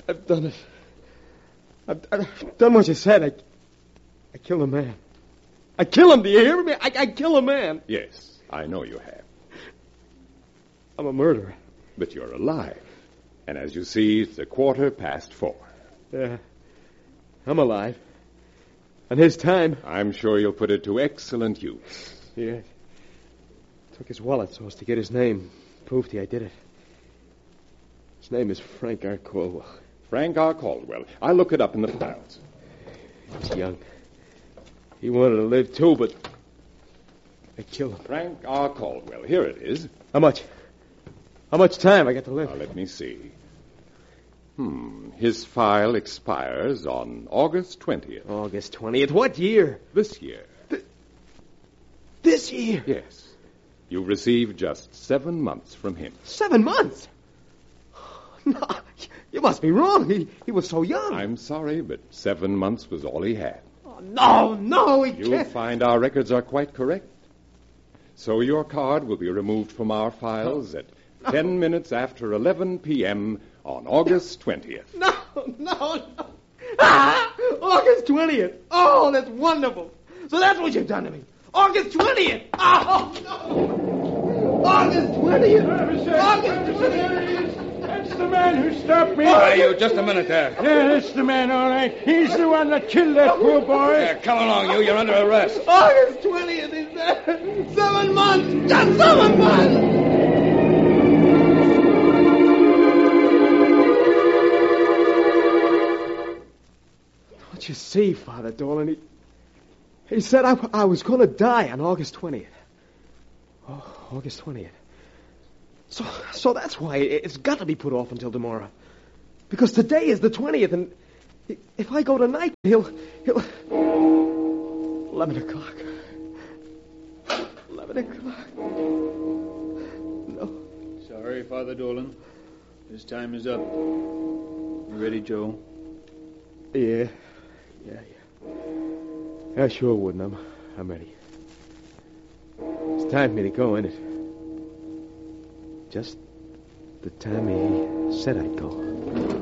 I've done it. I've done what you said. I killed a man. I kill him, do you hear me? I kill a man. Yes, I know you have. I'm a murderer. But you're alive. And as you see, it's 4:15. Yeah. I'm alive. And his time... I'm sure you'll put it to excellent use. Yeah. Took his wallet so as to get his name. Proved I did it. His name is Frank R. Caldwell. Frank R. Caldwell. I'll look it up in the files. He's young. He wanted to live, too, but I killed him. Frank R. Caldwell. Here it is. How much? How much time I got to live? Now, let me see. His file expires on August 20th. August 20th? What year? This year. This year? Yes. You received just 7 months from him. 7 months? No, you must be wrong. He was so young. I'm sorry, but 7 months was all he had. Oh, no, he You'll can't. find our records are quite correct. So your card will be removed from our files at 10 minutes after 11 p.m. on August 20th. No. August 20th. Oh, that's wonderful. So that's what you've done to me. August 20th. Oh, no. August 20th. August 20th. That's the man who stopped me. Hey, you, just a minute there. Yeah, that's the man, all right. He's the one that killed that poor boy. Yeah, come along, you. You're under arrest. August 20th is there. 7 months. Just 7 months. Don't you see, Father Dolan? He said I was going to die on August 20th. Oh, August 20th. So that's why it's got to be put off until tomorrow. Because today is the 20th, and if I go tonight, he'll 11 o'clock. 11 o'clock. No. Sorry, Father Dolan. His time is up. You ready, Joe? Yeah. I sure wouldn't. I'm ready. It's time for me to go, ain't it? Just the time he said I'd go.